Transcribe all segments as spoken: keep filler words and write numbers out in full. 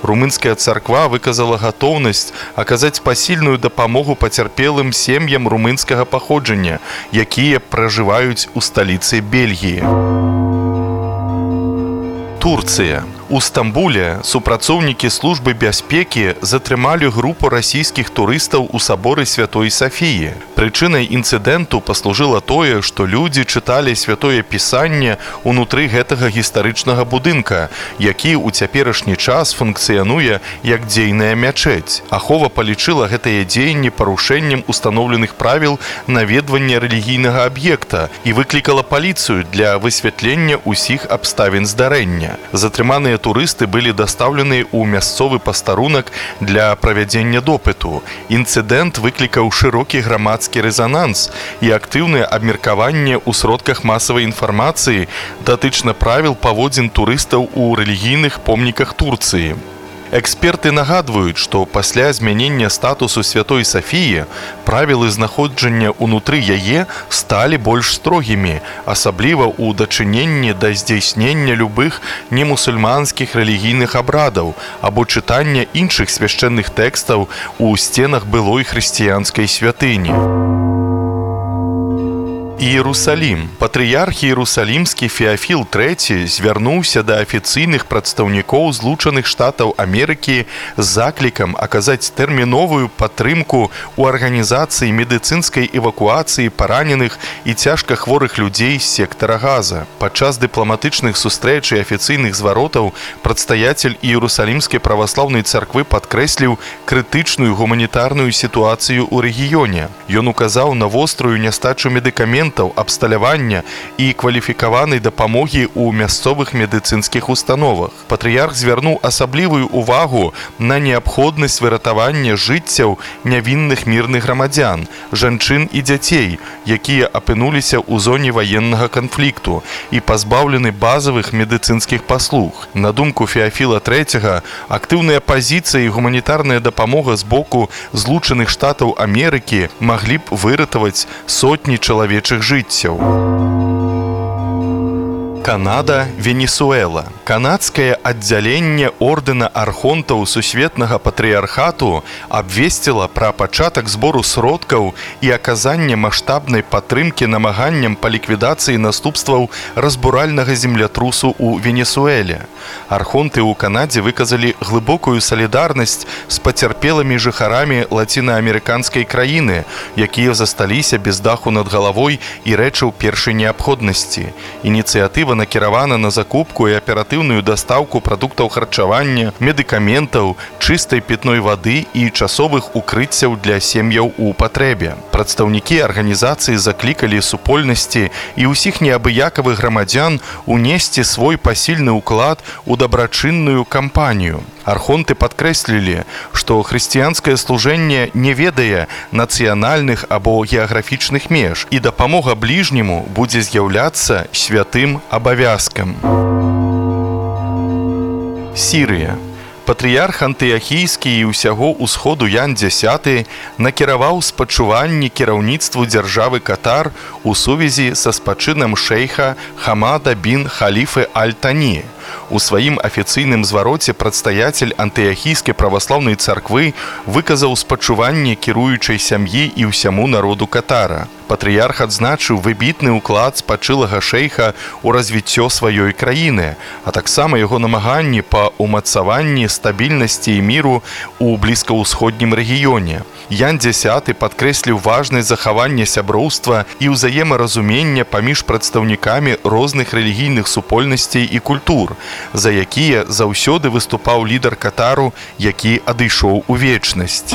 Румынская царква выказала гатоўнасць аказаць пасільную дапамогу пацярпелым сем'ям румынскага паходжання, якія пражываюць у сталіцы Бельгіі. Турцыя. У Стамбуле супрацоўнікі службы бяспекі затрымалі групу расійскіх турыстаў у саборы Святой Сафіі. Прычынай інцыдэнту паслужыла тое, што людзі чыталі святое пісанне ўнутры гэтага гістарычнага будынка, які ў цяперашні час функцыянуе як дзейная мячэць. Ахова палічыла гэтыя дзеянні парушэннем устаноўленых правіл наведвання рэлігійнага аб'екта і выклікала паліцыю для высвятлення ўсіх абставін здарэння. Затрыманыя турысты былі дастаўлены ў мясцовы пастарунак для правядзення допыту. Інцыдэнт выклікаў шырокі грамадскі рэзананс і актыўнае абмеркаванне ў сродках масавай інфармацыі датычна правіл паводзін турыстаў у рэлігійных помніках Турцыі. Эксперты нагадваюць, што пасля змянення статусу Святой Сафіі правілы знаходжання ўнутры яе сталі больш строгімі, асабліва ў дачыненні да здзяйснення любых немусульманскіх рэлігійных абрадаў або чытання іншых свяшчэнных тэкстаў у сценах былой хрысціянскай святыні. Іерусалім. Патрыярх Іерусалімскі Феафіл трэці звярнуўся да афіцыйных прадстаўнікоў Злучаных Штатаў Амерыкі з заклікам аказаць тэрміновую падтрымку ў арганізацыі медыцынскай эвакуацыі параненых і цяжка хворых людзей з сектара Газа. Падчас дыпламатычных сустрэч і афіцыйных зваротаў прадстаяцель Іерусалімскай праваслаўнай царквы падкрэсліў крытычную гуманітарную сітуацыю ў рэгіёне. Ён указаў на вострую нястачу медыкаментаў, абсталявання і кваліфікаванай дапамогі ў мясцовых медыцынскіх установах. Патрыярх звярнуў асаблівую ўвагу на неабходнасць выратавання жыццяў нявінных мірных грамадзян, жанчын і дзяцей, якія апынуліся ў зоне ваеннага канфлікту і пазбаўлены базавых медыцынскіх паслуг. На думку Феафіла трэцяга, актыўная пазіцыя і гуманітарная дапамога з боку Злучаных Штатаў Амерыкі маглі б выратаваць сотні чалавечых жыццяў. Канада, Венесуэла. Канадскае аддзяленне ордэна архонтаў сусветнага патрыярхату абвесціла пра пачатак збору сродкаў і аказання маштабнай падтрымкі намаганням па ліквідацыі наступстваў разбуральнага землятрусу ў Венесуэле. Архонты ў Канадзе выказалі глыбокую салідарнасць з пацярпелымі жыхарамі лацінаамерыканскай краіны, якія засталіся без даху над галавой і рэчаў першай неабходнасці. Ініцыятыва накіравана на закупку і аператыўную дастаўку прадуктаў харчавання, медыкаментаў, чыстай пітной вады і часовых укрыццяў для сем'яў у патрэбе. Прадстаўнікі арганізацыі заклікалі супольнасці і ўсіх неабыякавых грамадзян унесці свой пасільны ўклад у дабрачынную кампанію. Архонты падкрэслілі, што хрысціянскае служэнне не ведае нацыянальных або геаграфічных меж, і дапамога бліжняму будзе з'яўляцца святым абавязкам. Сірыя. Патрыярх антыахійскі і ўсяго ўсходу Ян дзясяты накіраваў спачуванні кіраўніцтву дзяржавы Катар у сувязі са спачынам шэйха Хамада бін Халіфы Аль-Тані. У сваім афіцыйным звароце прадстаяцель антыахійскай праваслаўнай царквы выказаў спачуванне кіруючай сям'і і ўсяму народу Катара. Патрыярх адзначыў выбітны ўклад спачылага шэйха ў развіццё сваёй краіны, а таксама яго намаганні па ўмацаванні стабільнасці і міру ў блізкаўсходнім рэгіёне. Ян дзясяты падкрэсліў важнасць захавання сяброўства і ўзаемаразумення паміж прадстаўнікамі розных рэлігійных супольнасцей і культур, за якія заўсёды выступаў лідар Катару, які адышоў у вечнасць.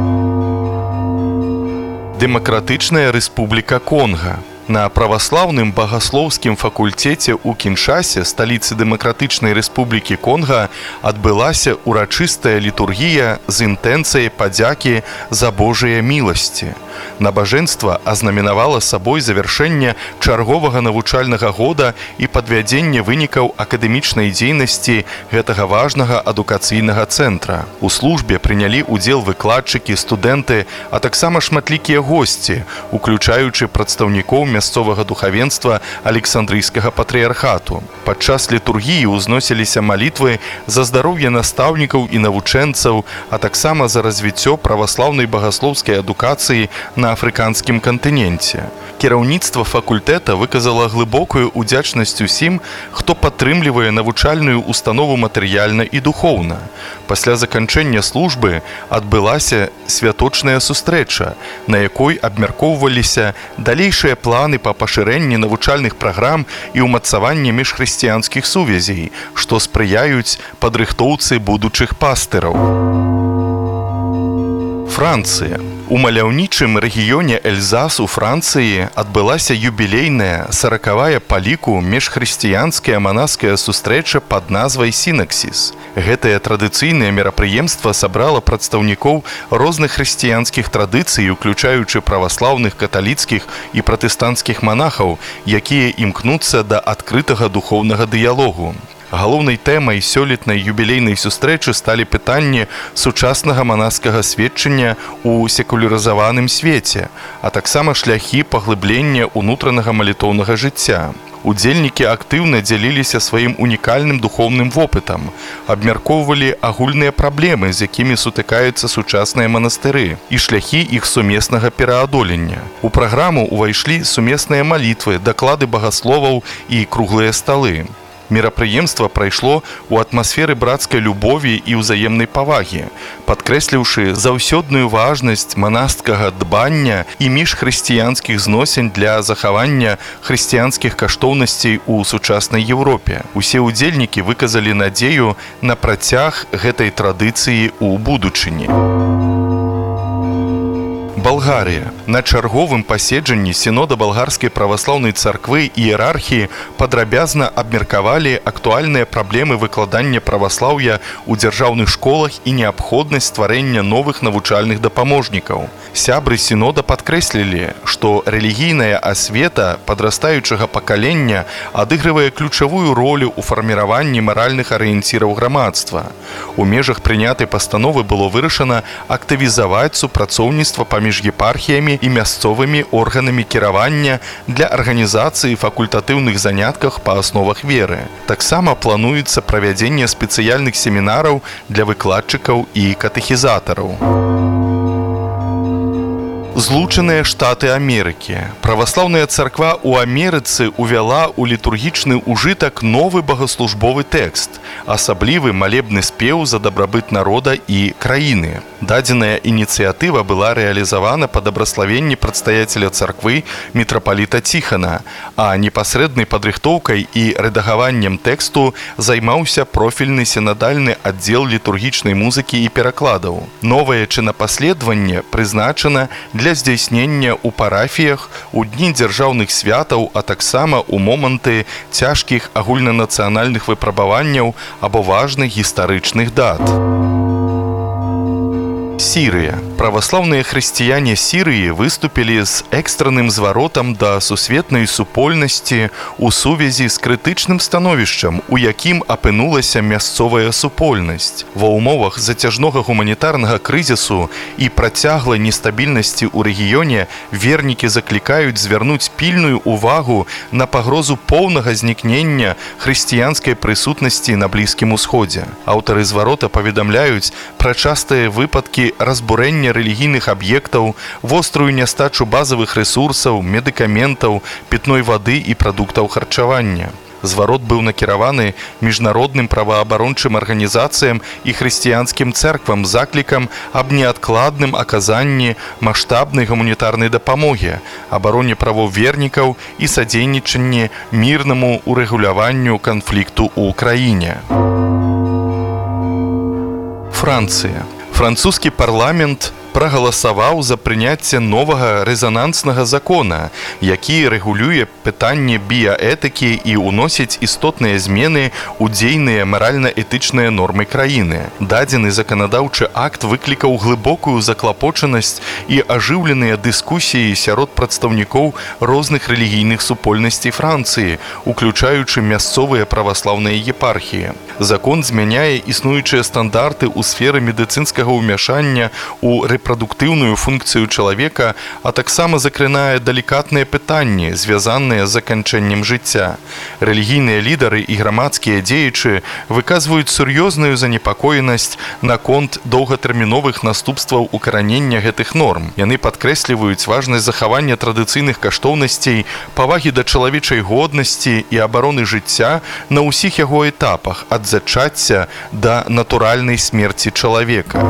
Дэмакратычная рэспубліка Конга. На праваслаўным багаслоўскім факультэце ў Кіншасе, сталіцы Дэмакратычнай рэспублікі Конга, адбылася урачыстая літургія з інтэнцыяй падзякі за Божыя міласці. Набажэнства азнаменавала сабой завяршэнне чарговага навучальнага года і падвядзенне вынікаў акадэмічнай дзейнасці гэтага важнага адукацыйнага цэнтра. У службе прынялі ўдзел выкладчыкі, студэнты, а таксама шматлікія госці, уключаючы прадстаўнікоў мясцовага духавенства Александрыйскага патрыярхату. Падчас літургіі ўзносіліся малітвы за здароўе настаўнікаў і навучэнцаў, а таксама за развіццё праваслаўнай багаслоўскай адукацыі на афрыканскім кантыненце. Кіраўніцтва факультэта выказала глыбокую ўдзячнасць усім, хто падтрымлівае навучальную установу матэрыяльна і духоўна. Пасля заканчэння службы адбылася святочная сустрэча, на якой абмяркоўваліся далейшыя планы па пашырэнні навучальных праграм і ўмацаванні міжхрысціянскіх сувязей, што спрыяюць падрыхтоўцы будучых пастыраў. Францыя. У маляўнічым рэгіёне Эльзас у Францыі адбылася юбілейная саракавая па ліку міжхрысціянская манаская сустрэча пад назвай «Сінаксіс». Гэтае традыцыйнае мерапрыемства сабрала прадстаўнікоў розных хрысціянскіх традыцый, уключаючы праваслаўных, каталіцкіх і пратэстанцкіх манахаў, якія імкнуцца да адкрытага духоўнага дыялогу. Галоўнай тэмай сёлетнай юбілейнай сустрэчы сталі пытанні сучаснага манаскага сведчання ў секулярызаваным свеце, а таксама шляхі паглыблення ўнутранага малітоўнага жыцця. Удзельнікі актыўна дзяліліся сваім унікальным духоўным вопытам, абмяркоўвалі агульныя праблемы, з якімі сутыкаюцца сучасныя манастыры, і шляхі іх сумеснага пераадолення. У праграму ўвайшлі сумесныя малітвы, даклады багасловаў і круглыя сталы. Мерапрыемства прайшло ў атмасферы брацкай любові і ўзаемнай павагі, падкрэсліўшы заўсёдную важнасць манасцкага дбання і міжхрысціянскіх зносін для захавання хрысціянскіх каштоўнасцей у сучаснай Еўропе. Усе ўдзельнікі выказалі надзею на працяг гэтай традыцыі ў будучыні. Балгарія. На чарговым паседжанні сінода балгарскай праваслаўнай царквы іерархіі падрабязна абмеркавалі актуальныя праблемы выкладання праваслаўя ў дзяржаўных школах і неабходнасць стварэння новых навучальных дапаможнікаў. Сябры сінода падкрэслілі, што рэлігійная асвета падрастаючага пакалення адыгрывае ключавую ролю ў фарміраванні маральных арыенціраў грамадства. У межах прынятай пастановы было вырашана актывізаваць супрацоўніцтва паміж епархіямі і мясцовымі органамі кіравання для арганізацыі факультатыўных занятках па асновах веры. Таксама плануецца правядзенне спецыяльных семінараў для выкладчыкаў і катэхізатараў. Злучаныя Штаты Амерыкі. Праваслаўная царква ў Амерыцы ўвяла ў літургічны ўжытак новы багаслужбовы тэкст, асаблівы малебны спеў за дабрабыт народа і краіны. Дадзеная ініцыятыва была рэалізавана па дабраславенні прадстаяцеля царквы мітрапаліта Ціхана, а непасрэднай падрыхтоўкай і рэдагаваннем тэксту займаўся профільны сінадальны аддзел літургічнай музыкі і перакладаў. Новае чынапаследаванне прызначана для здзяйснення ў парафіях, у дні дзяржаўных святаў, а таксама ў моманты цяжкіх агульнанацыянальных выпрабаванняў або важных гістарычных дат. Сірыя. Праваслаўныя хрысціяне Сірыі выступілі з экстранным зваротам да сусветнай супольнасці ў сувязі з крытычным становішчам, у якім апынулася мясцовая супольнасць. Ва ўмовах зацяжнога гуманітарнага крызісу і працяглай нестабільнасці ў рэгіёне вернікі заклікаюць звярнуць пільную ўвагу на пагрозу поўнага знікнення хрысціянскай прысутнасці на Блізкім Усходзе. Аўтары зварота паведамляюць пра частыя выпадкі разбурэння рэлігійных аб'ектаў, вострую нястачу базавых рэсурсаў, медыкаментаў, пітной вады і прадуктаў харчавання. Зварот быў накіраваны міжнародным праваабарончым арганізацыям і хрысціянскім цэрквам з заклікам аб неадкладным аказанні маштабнай гуманітарнай дапамогі, абароне правоў вернікаў і садзейнічанні мірнаму урэгуляванню канфлікту ў краіне. Францыя. Французскі парламент прагаласаваў за прыняцце новага рэзананснага закона, які рэгулюе пытанне біяэтыкі і ўносіць істотныя змены ў дзейныя маральна-этычныя нормы краіны. Дадзены заканадаўчы акт выклікаў глыбокую заклапочанасць і ажыўленыя дыскусіі сярод прадстаўнікоў розных рэлігійных супольнасцей Францыі, уключаючы мясцовыя праваслаўныя епархіі. Закон змяняе існуючыя стандарты ў сферы медыцынскага ўмяшання ў рэпрадуктыўную рэпрадуктыўную функцыю чалавека, а таксама закранае далікатныя пытанні, звязаныя з заканчэннем жыцця. Рэлігійныя лідары і грамадскія дзеячы выказваюць сур'ёзную занепакоенасць наконт доўгатэрміновых наступстваў укаранення гэтых норм. Яны падкрэсліваюць важнасць захавання традыцыйных каштоўнасцей, павагі да чалавечай годнасці і абароны жыцця на ўсіх яго этапах, ад зачацця да натуральнай смерці чалавека.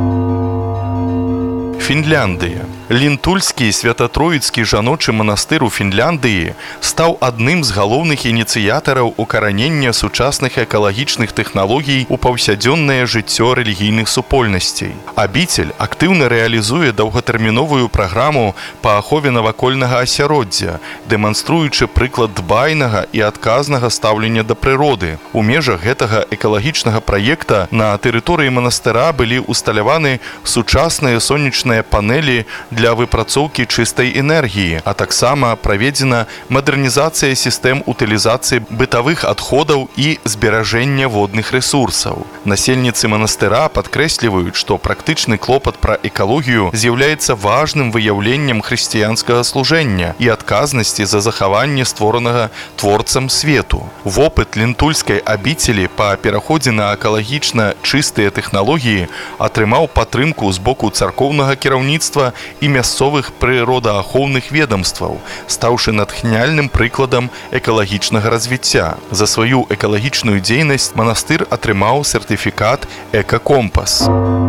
Фінляндыя. Лінтульскі свята-троіцкі жаночы манастыр у Фінляндыі стаў адным з галоўных ініцыятараў укаранення сучасных экалагічных тэхналогій у паўсядзённае жыццё рэлігійных супольнасцей. Абіцель актыўна рэалізуе даўгатэрміновую праграму па ахове навакольнага асяроддзя, дэманструючы прыклад дбайнага і адказнага стаўлення да прыроды. У межах гэтага экалагічнага праекта на тэрыторыі манастыра былі усталяваны сучасныя сонечныя панелі для выпрацоўкі чыстай энергіі, а таксама праведзена мадэрнізацыя сістэм утылізацыі бытавых адходаў і зберажэння водных рэсурсаў. Насельніцы манастыра падкрэсліваюць, што практычны клопат пра экалогію з'яўляецца важным выяўленнем хрысціянскага служэння і адказнасці за захаванне створанага творцам свету. Вопыт лінтульскай абіцелі па пераходзе на экалагічна чыстыя тэхналогіі атрымаў падтрымку з боку царкоўнага кіраўніцтва і мясцовых прыродаахоўных ведомстваў, стаўшы натхняльным прыкладам экалагічнага развіцця. За сваю экалагічную дзейнасць манастыр атрымаў сертыфікат «Эка-компас».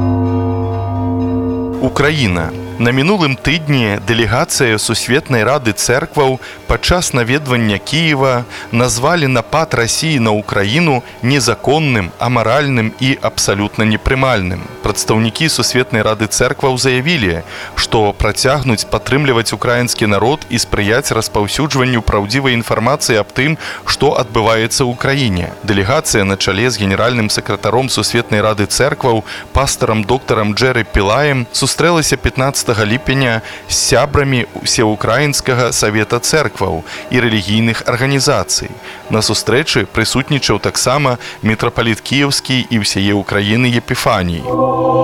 Украіна. На мінулым тыдні дэлегацыя Сусветнай рады цэркваў падчас наведвання Кіева назвалі напад Расіі на Украіну незаконным, амаральным і абсалютна непрымальным. Прадстаўнікі Сусветнай рады цэркваў заявілі, што працягнуць падтрымліваць украінскі народ і спрыяць распаўсюджванню праўдзівай інфармацыі аб тым, што адбываецца ў краіне. Дэлегацыя на чале з генеральным сакратаром Сусветнай рады цэркваў, пастарам доктарам Джэры Пілаем, сустрэлася пятнаццатага ліпеня з сябрамі Усеукраінскага савета цэркваў і рэлігійных арганізацый. На сустрэчы прысутнічаў таксама мітрапаліт кіеўскі і ўсяе Украіны Епіфаній.